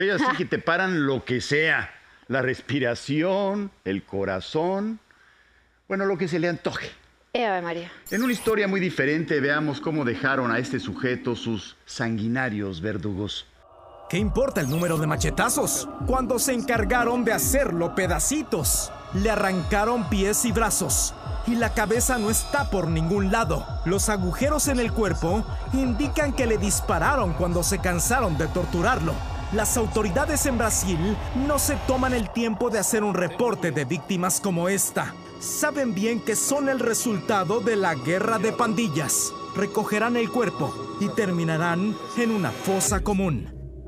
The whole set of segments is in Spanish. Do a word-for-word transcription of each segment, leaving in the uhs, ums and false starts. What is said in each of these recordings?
Ellas sí que te paran lo que sea. La respiración, el corazón, bueno, lo que se le antoje. Ave María. En una historia muy diferente, veamos cómo dejaron a este sujeto sus sanguinarios verdugos. ¿Qué importa el número de machetazos? Cuando se encargaron de hacerlo pedacitos. Le arrancaron pies y brazos. Y la cabeza no está por ningún lado. Los agujeros en el cuerpo indican que le dispararon cuando se cansaron de torturarlo. Las autoridades en Brasil no se toman el tiempo de hacer un reporte de víctimas como esta. Saben bien que son el resultado de la guerra de pandillas. Recogerán el cuerpo y terminarán en una fosa común.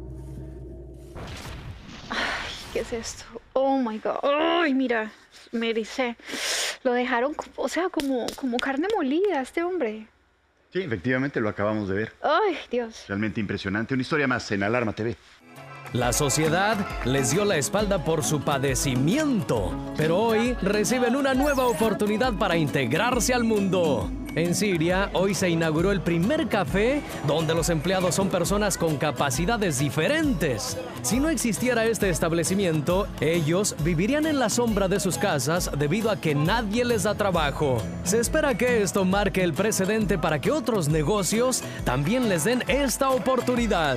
Ay, ¿qué es esto? Oh my God. Ay, mira, me ericé. Lo dejaron, o sea, como, como carne molida este hombre. Sí, efectivamente lo acabamos de ver. Ay, Dios. Realmente impresionante. Una historia más en Alarma T V. La sociedad les dio la espalda por su padecimiento, pero hoy reciben una nueva oportunidad para integrarse al mundo. En Siria, hoy se inauguró el primer café donde los empleados son personas con capacidades diferentes. Si no existiera este establecimiento, ellos vivirían en la sombra de sus casas debido a que nadie les da trabajo. Se espera que esto marque el precedente para que otros negocios también les den esta oportunidad.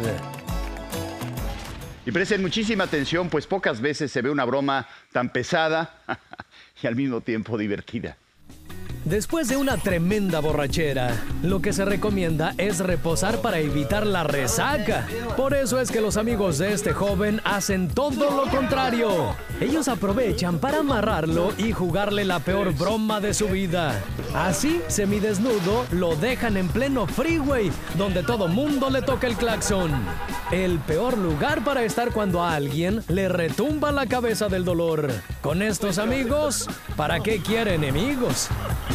Y presten muchísima atención, pues pocas veces se ve una broma tan pesada y al mismo tiempo divertida. Después de una tremenda borrachera, lo que se recomienda es reposar para evitar la resaca. Por eso es que los amigos de este joven hacen todo lo contrario. Ellos aprovechan para amarrarlo y jugarle la peor broma de su vida. Así, semidesnudo, lo dejan en pleno freeway, donde todo mundo le toca el claxon. El peor lugar para estar cuando a alguien le retumba la cabeza del dolor. Con estos amigos, ¿para qué quiere enemigos?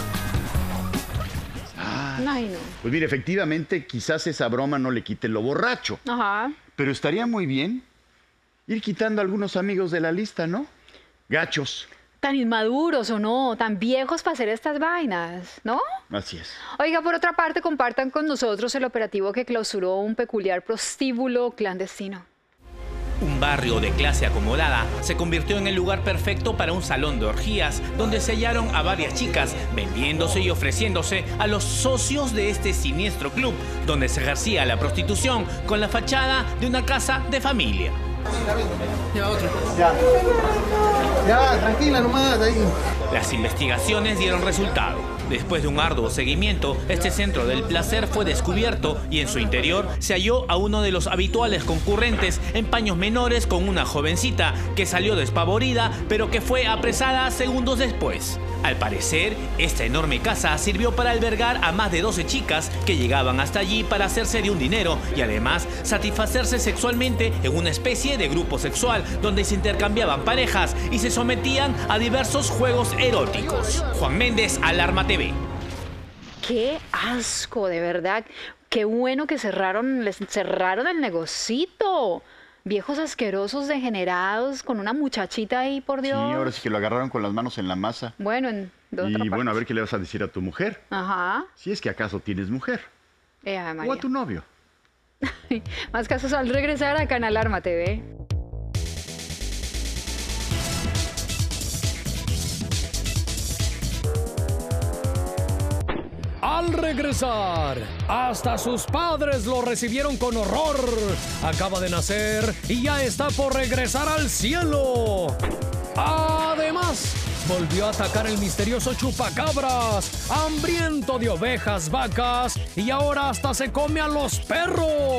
Ay, no. Pues mire, efectivamente, quizás esa broma no le quite lo borracho. Ajá. Pero estaría muy bien ir quitando a algunos amigos de la lista, ¿no? Gachos. Tan inmaduros o no, tan viejos para hacer estas vainas, ¿no? Así es. Oiga, por otra parte, compartan con nosotros el operativo que clausuró un peculiar prostíbulo clandestino. Un barrio de clase acomodada se convirtió en el lugar perfecto para un salón de orgías donde se hallaron a varias chicas vendiéndose y ofreciéndose a los socios de este siniestro club donde se ejercía la prostitución con la fachada de una casa de familia. Ya, otro. Ya. Ya, tranquila nomás, ahí. Las investigaciones dieron resultado. Después de un arduo seguimiento, este centro del placer fue descubierto y en su interior se halló a uno de los habituales concurrentes en paños menores con una jovencita que salió despavorida pero que fue apresada segundos después. Al parecer, esta enorme casa sirvió para albergar a más de doce chicas que llegaban hasta allí para hacerse de un dinero y además satisfacerse sexualmente en una especie de grupo sexual donde se intercambiaban parejas y se sometían a diversos juegos eróticos. Juan Méndez, Alarma T V. ¡Qué asco, de verdad! ¡Qué bueno que cerraron, les cerraron el negocito! Viejos asquerosos, degenerados, con una muchachita ahí, por Dios. Sí, ahora sí que lo agarraron con las manos en la masa. Bueno, en de otra Y parte. bueno, a ver qué le vas a decir a tu mujer. Ajá. Si es que acaso tienes mujer. Eh, Ave O María. a tu novio. Más casos al regresar acá en Alarma T V. Al regresar, hasta sus padres lo recibieron con horror. Acaba de nacer y ya está por regresar al cielo. Además, volvió a atacar el misterioso chupacabras, hambriento de ovejas, vacas y ahora hasta se come a los perros.